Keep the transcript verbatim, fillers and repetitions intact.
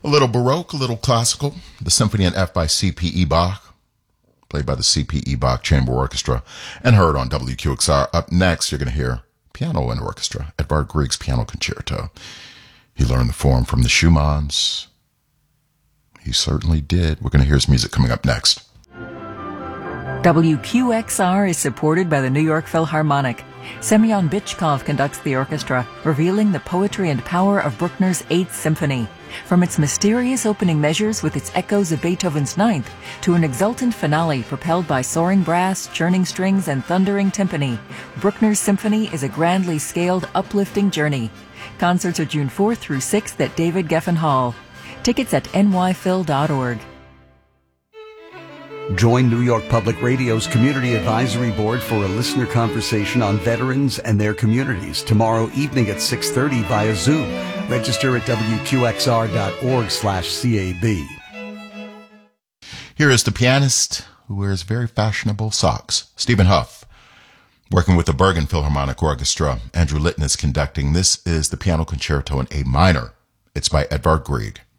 A little Baroque, a little classical. The Symphony in F by C P E Bach, played by the C P E Bach Chamber Orchestra, and heard on W Q X R. Up next, you're going to hear piano and orchestra, Edvard Grieg's Piano Concerto. He learned the form from the Schumanns. He certainly did. We're going to hear his music coming up next. W Q X R is supported by the New York Philharmonic. Semyon Bychkov conducts the orchestra, revealing the poetry and power of Bruckner's Eighth Symphony. From its mysterious opening measures with its echoes of Beethoven's Ninth, to an exultant finale propelled by soaring brass, churning strings, and thundering timpani, Bruckner's symphony is a grandly scaled, uplifting journey. Concerts are June fourth through sixth at David Geffen Hall. Tickets at n y phil dot org. Join New York Public Radio's Community Advisory Board for a listener conversation on veterans and their communities tomorrow evening at six thirty via Zoom. Register at w q x r dot org slash c a b. Here is the pianist who wears very fashionable socks, Stephen Huff. Working with the Bergen Philharmonic Orchestra, Andrew Litton is conducting. This is the Piano Concerto in A minor. It's by Edvard Grieg.